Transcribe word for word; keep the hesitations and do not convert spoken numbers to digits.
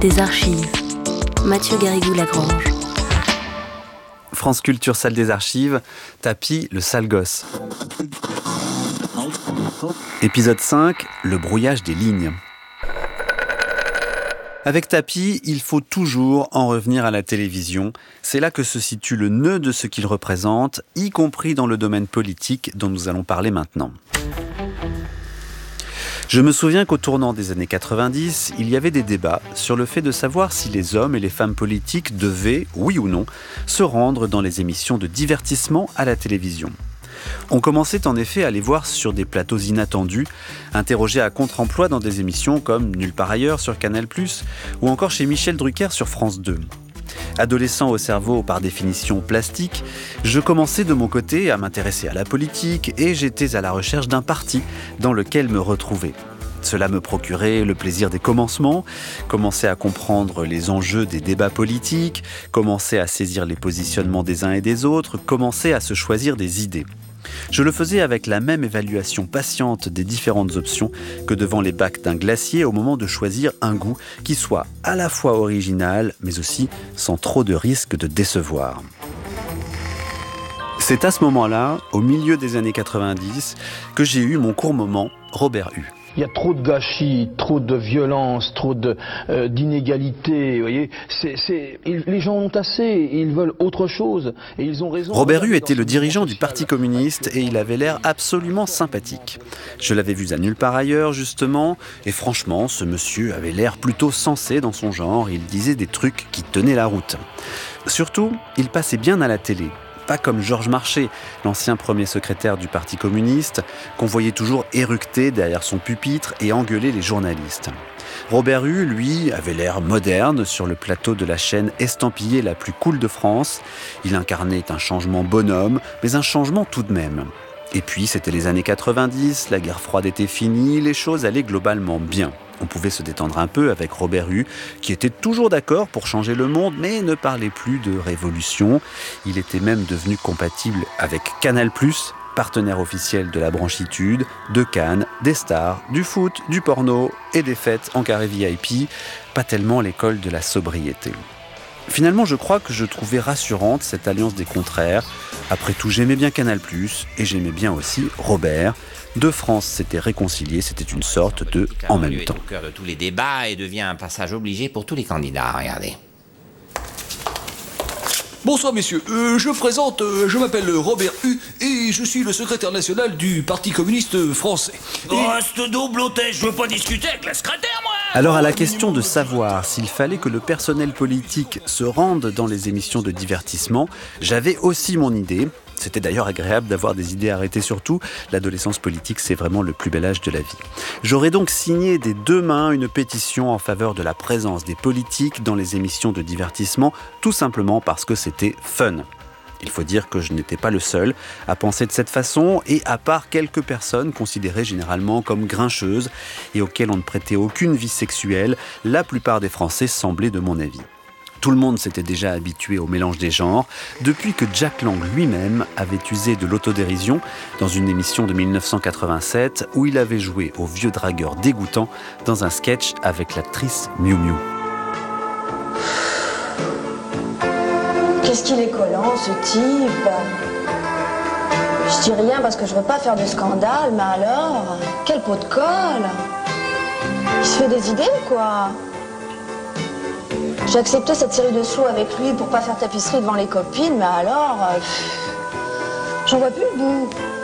des archives. Mathieu Garrigou-Lagrange. France Culture, salle des archives, Tapi, le sale gosse. Épisode cinq, le brouillage des lignes. Avec Tapi, il faut toujours en revenir à la télévision. C'est là que se situe le nœud de ce qu'il représente, y compris dans le domaine politique dont nous allons parler maintenant. Je me souviens qu'au tournant des années quatre-vingt-dix, il y avait des débats sur le fait de savoir si les hommes et les femmes politiques devaient, oui ou non, se rendre dans les émissions de divertissement à la télévision. On commençait en effet à les voir sur des plateaux inattendus, interrogés à contre-emploi dans des émissions comme Nulle part ailleurs sur Canal plus, ou encore chez Michel Drucker sur France deux. Adolescent au cerveau par définition plastique, je commençais de mon côté à m'intéresser à la politique et j'étais à la recherche d'un parti dans lequel me retrouver. Cela me procurait le plaisir des commencements, commencer à comprendre les enjeux des débats politiques, commencer à saisir les positionnements des uns et des autres, commencer à se choisir des idées. Je le faisais avec la même évaluation patiente des différentes options que devant les bacs d'un glacier au moment de choisir un goût qui soit à la fois original, mais aussi sans trop de risque de décevoir. C'est à ce moment-là, au milieu des années quatre-vingt-dix, que j'ai eu mon court moment Robert Hue. Il y a trop de gâchis, trop de violence, trop de, euh, d'inégalités, vous voyez. C'est, c'est, ils, les gens ont assez, ils veulent autre chose, et ils ont raison. Robert Hue était le dirigeant du Parti communiste et il avait l'air absolument sympathique. Je l'avais vu à Nulle part ailleurs, justement, et franchement, ce monsieur avait l'air plutôt sensé dans son genre, il disait des trucs qui tenaient la route. Surtout, il passait bien à la télé. Pas comme Georges Marchais, l'ancien premier secrétaire du Parti communiste, qu'on voyait toujours éructer derrière son pupitre et engueuler les journalistes. Robert Hue, lui, avait l'air moderne sur le plateau de la chaîne estampillée la plus cool de France. Il incarnait un changement bonhomme, mais un changement tout de même. Et puis, c'était les années quatre-vingt-dix, la guerre froide était finie, les choses allaient globalement bien. On pouvait se détendre un peu avec Robert Hue, qui était toujours d'accord pour changer le monde, mais ne parlait plus de révolution. Il était même devenu compatible avec Canal plus, partenaire officiel de la branchitude, de Cannes, des stars, du foot, du porno et des fêtes en carré V I P, pas tellement l'école de la sobriété. Finalement, je crois que je trouvais rassurante cette alliance des contraires. Après tout, j'aimais bien Canal plus et j'aimais bien aussi Robert. Deux France s'étaient réconciliées, c'était une sorte de « en même temps ». Au cœur de tous les débats et devient un passage obligé pour tous les candidats, regardez. Bonsoir messieurs, euh, je présente, euh, je m'appelle Robert Hue et je suis le secrétaire national du Parti communiste français. Et... Oh, cette double hôtesse, je veux pas discuter avec la secrétaire, moi. Alors à la question de savoir s'il fallait que le personnel politique se rende dans les émissions de divertissement, j'avais aussi mon idée. C'était d'ailleurs agréable d'avoir des idées arrêtées sur tout. L'adolescence politique, c'est vraiment le plus bel âge de la vie. J'aurais donc signé des deux mains une pétition en faveur de la présence des politiques dans les émissions de divertissement, tout simplement parce que c'était fun. Il faut dire que je n'étais pas le seul à penser de cette façon, et à part quelques personnes considérées généralement comme grincheuses et auxquelles on ne prêtait aucune vie sexuelle, la plupart des Français semblaient de mon avis. Tout le monde s'était déjà habitué au mélange des genres, depuis que Jack Lang lui-même avait usé de l'autodérision dans une émission de dix-neuf cent quatre-vingt-sept où il avait joué au vieux dragueur dégoûtant dans un sketch avec l'actrice Miu Miu. Qu'est-ce qu'il est collant, ce type? Je dis rien parce que je veux pas faire de scandale, mais alors, quel pot de colle! Il se fait des idées ou quoi? J'ai accepté cette série de sauts avec lui pour pas faire tapisserie devant les copines, mais alors, euh, j'en vois plus le bout.